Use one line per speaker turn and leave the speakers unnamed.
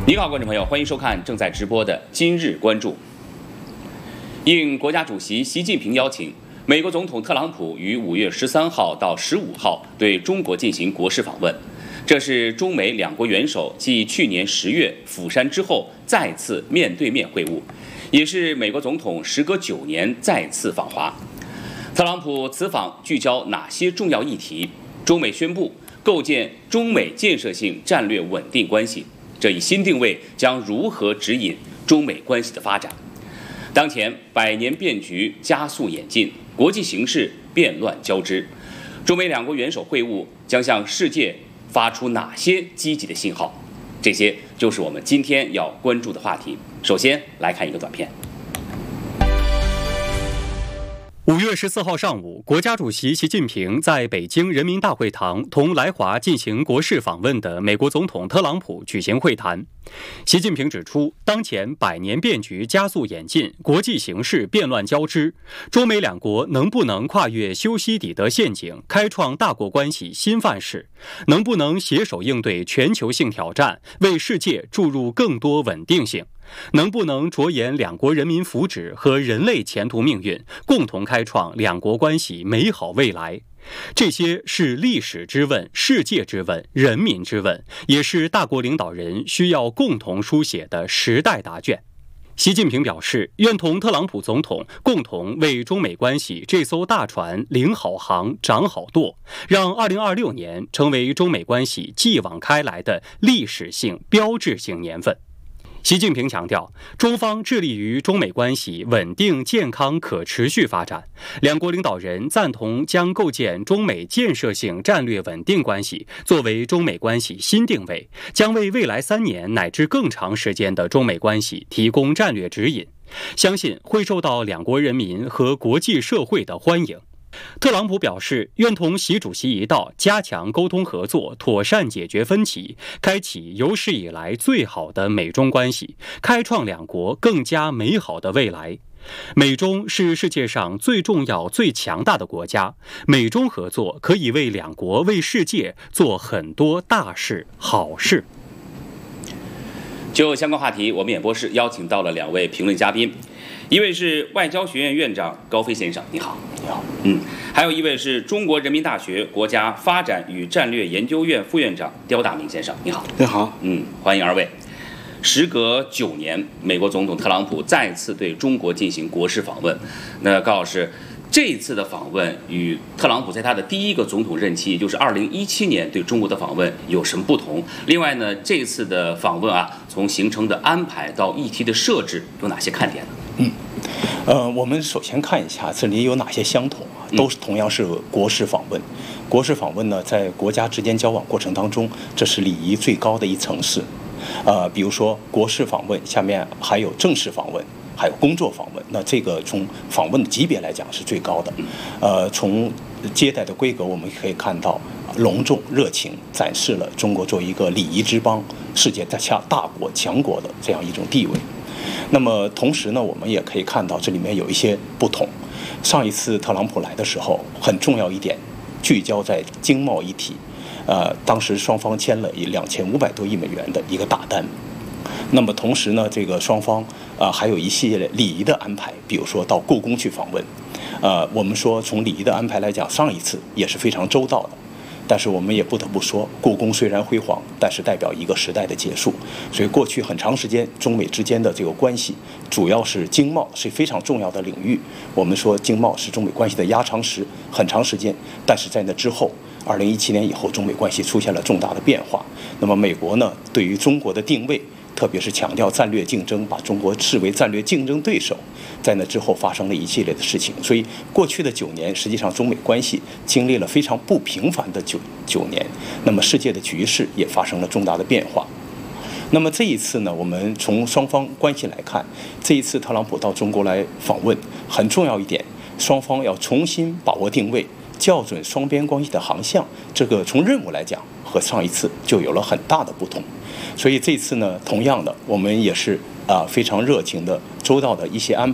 您好，观众朋友，欢迎收看正在直播的今日关注。应国家主席习近平邀请，美国总统特朗普于5月13号到15号对中国进行国事访问，这是中美两国元首继去年10月釜山之后再次面对面会晤，也是美国总统时隔9年再次访华。特朗普此访聚焦哪些重要议题？中美宣布构建中美建设性战略稳定关系，这一新定位将如何指引中美关系的发展？当前百年变局加速演进，国际形势变乱交织，中美两国元首会晤将向世界发出哪些积极的信号？这些就是我们今天要关注的话题。首先来看一个短片。
5月14号上午，国家主席习近平在北京人民大会堂同来华进行国事访问的美国总统特朗普举行会谈。习近平指出，当前百年变局加速演进，国际形势变乱交织，中美两国能不能跨越修昔底德陷阱，开创大国关系新范式？能不能携手应对全球性挑战，为世界注入更多稳定性？能不能着眼两国人民福祉和人类前途命运，共同开创两国关系美好未来？这些是历史之问、世界之问、人民之问，也是大国领导人需要共同书写的时代答卷。习近平表示，愿同特朗普总统共同为中美关系这艘大船领好航、掌好舵，让2026年成为中美关系继往开来的历史性、标志性年份。习近平强调，中方致力于中美关系稳定、健康、可持续发展。两国领导人赞同将构建中美建设性战略稳定关系作为中美关系新定位，将为未来3年乃至更长时间的中美关系提供战略指引，相信会受到两国人民和国际社会的欢迎。特朗普表示，愿同习主席一道加强沟通合作，妥善解决分歧，开启有史以来最好的美中关系，开创两国更加美好的未来。美中是世界上最重要、最强大的国家，美中合作可以为两国、为世界做很多大事、好事。
就相关话题，我们演播室邀请到了2位评论嘉宾，一位是外交学院院长高飞先生，你好。
你好。
还有一位是中国人民大学国家发展与战略研究院副院长刁大明先生，你好。
你好。
欢迎二位。时隔9年，美国总统特朗普再次对中国进行国事访问。那高老师，这一次的访问与特朗普在他的第一个总统任期，也就是2017年对中国的访问有什么不同？另外呢，这次的访问从行程的安排到议题的设置有哪些看点呢？
我们首先看一下这里有哪些相同都是同样是国事访问。国事访问呢，在国家之间交往过程当中，这是礼仪最高的一层次。比如说国事访问下面还有正式访问，还有工作访问，那这个从访问的级别来讲是最高的。从接待的规格我们可以看到，隆重热情展示了中国作为一个礼仪之邦、世界大国强国的这样一种地位。那么同时呢，我们也可以看到这里面有一些不同。上一次特朗普来的时候，很重要一点聚焦在经贸议题，当时双方签了2500多亿美元的一个大单。那么同时呢，这个双方还有一系列礼仪的安排，比如说到故宫去访问。我们说从礼仪的安排来讲，上一次也是非常周到的。但是我们也不得不说，故宫虽然辉煌，但是代表一个时代的结束。所以过去很长时间，中美之间的这个关系，主要是经贸是非常重要的领域。我们说经贸是中美关系的压舱石，很长时间。但是在那之后，2017年以后，中美关系出现了重大的变化。那么美国呢，对于中国的定位，特别是强调战略竞争，把中国视为战略竞争对手，在那之后发生了一系列的事情。所以过去的9年，实际上中美关系经历了非常不平凡的九年。那么世界的局势也发生了重大的变化。那么这一次呢，我们从双方关系来看，这一次特朗普到中国来访问，很重要一点，双方要重新把握定位，校准双边关系的航向。这个从任务来讲，和上一次就有了很大的不同。所以这次呢，同样的，我们也是非常热情的、周到的一些安排。